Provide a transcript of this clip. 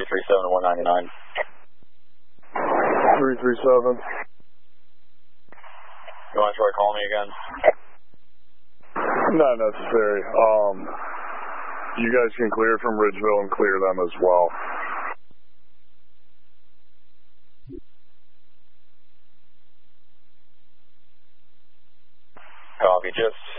337 to 199. 337. You want to try calling me again? Not necessary. You guys can clear from Ridgeville and clear them as well. Copy. Just